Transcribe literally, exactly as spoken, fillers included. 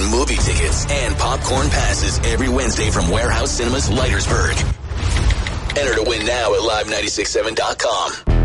movie tickets and popcorn passes every Wednesday from Warehouse Cinemas, Leitersburg. Enter to win now at live nine six seven dot com.